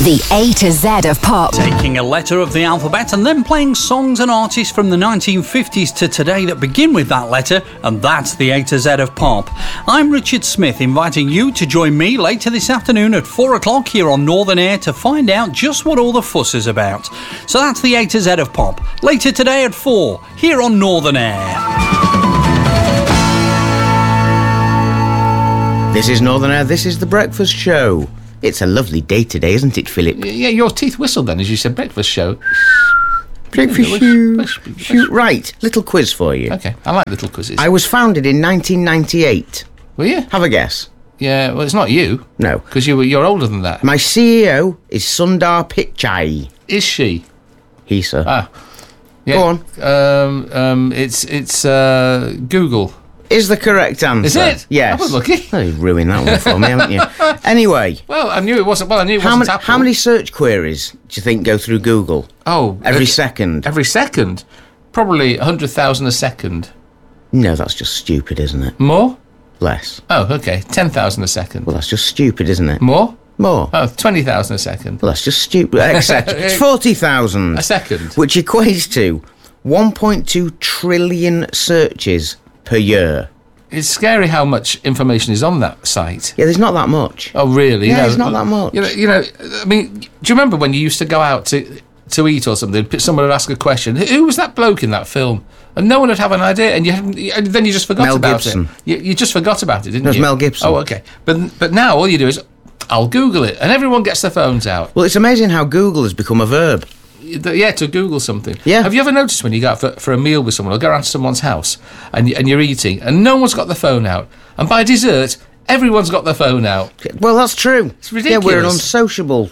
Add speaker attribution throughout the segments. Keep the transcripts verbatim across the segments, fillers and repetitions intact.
Speaker 1: The A to Z of pop.
Speaker 2: Taking a letter of the alphabet and then playing songs and artists from the nineteen fifties to today that begin with that letter, and that's the A to Z of pop. I'm Richard Smith, inviting you to join me later this afternoon at four o'clock here on Northern Air to find out just what all the fuss is about. So that's the A to Z of pop. Later today at four, here on Northern Air.
Speaker 3: This is Northern Air, this is The Breakfast Show. It's a lovely day today, isn't it, Philip?
Speaker 4: Yeah, your teeth whistled then as you said breakfast show.
Speaker 3: Breakfast show. show. Right, little quiz for you.
Speaker 4: Okay, I like little quizzes.
Speaker 3: I was founded in nineteen ninety-eight.
Speaker 4: Were you?
Speaker 3: Have a guess.
Speaker 4: Yeah, well, it's not you.
Speaker 3: No.
Speaker 4: Because you were, you're older than that.
Speaker 3: My C E O is Sundar Pichai.
Speaker 4: Is she?
Speaker 3: He, sir.
Speaker 4: Ah. Yeah.
Speaker 3: Go on.
Speaker 4: Um, um, it's it's uh, Google.
Speaker 3: Is the correct answer.
Speaker 4: Is it?
Speaker 3: Yes.
Speaker 4: I was lucky.
Speaker 3: Oh, you've ruined that one for me, haven't you? Anyway.
Speaker 4: Well, I knew it wasn't. Well, I knew it
Speaker 3: how
Speaker 4: wasn't
Speaker 3: many,
Speaker 4: Apple.
Speaker 3: How many search queries do you think go through Google?
Speaker 4: Oh,
Speaker 3: every
Speaker 4: uh,
Speaker 3: second.
Speaker 4: Every second, probably a hundred thousand a second.
Speaker 3: No, that's just stupid, isn't it?
Speaker 4: More?
Speaker 3: Less.
Speaker 4: Oh, okay, ten thousand a second.
Speaker 3: Well, that's just stupid, isn't it?
Speaker 4: More?
Speaker 3: More.
Speaker 4: Oh, twenty thousand a second.
Speaker 3: Well, that's just stupid. Etc. It's forty thousand
Speaker 4: a second,
Speaker 3: which equates to one point two trillion searches per year.
Speaker 4: It's scary how much information is on that site.
Speaker 3: Yeah, there's not that much.
Speaker 4: Oh, really?
Speaker 3: Yeah,
Speaker 4: you know,
Speaker 3: there's not that much.
Speaker 4: You know, you know, I mean, do you remember when you used to go out to to eat or something? Someone would ask a question. Who was that bloke in that film? And no one would have an idea, and you hadn't, and then you just forgot
Speaker 3: Mel
Speaker 4: about
Speaker 3: Gibson.
Speaker 4: it. You, you just forgot about it, didn't
Speaker 3: It was
Speaker 4: you?
Speaker 3: Mel Gibson.
Speaker 4: Oh, okay. But but now all you do is, I'll Google it, and everyone gets their phones out.
Speaker 3: Well, it's amazing how Google has become a verb.
Speaker 4: Yeah, to Google something.
Speaker 3: Yeah.
Speaker 4: Have you ever noticed when you go out for, for a meal with someone or go around to someone's house and, you, and you're eating and no one's got their phone out, and by dessert, everyone's got their phone out?
Speaker 3: Well, that's true.
Speaker 4: It's ridiculous.
Speaker 3: Yeah, we're an unsociable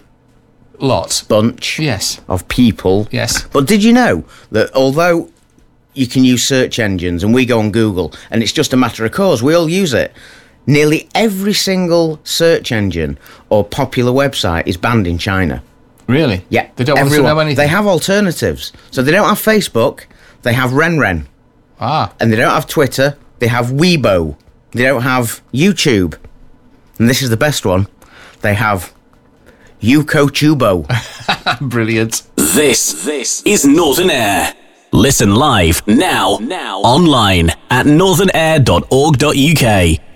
Speaker 4: lot.
Speaker 3: bunch
Speaker 4: Yes.
Speaker 3: of people.
Speaker 4: Yes.
Speaker 3: But did you know that although you can use search engines and we go on Google and it's just a matter of course, we all use it, nearly every single search engine or popular website is banned in China.
Speaker 4: Really?
Speaker 3: Yeah.
Speaker 4: They don't
Speaker 3: everyone.
Speaker 4: want to know anything?
Speaker 3: They have alternatives. So they don't have Facebook, they have RenRen.
Speaker 4: Ah.
Speaker 3: And they don't have Twitter, they have Weibo. They don't have YouTube. And this is the best one. They have YouCoTubo.
Speaker 4: Brilliant.
Speaker 5: This, this is Northern Air. Listen live, now, now, online at northern air dot org dot U K.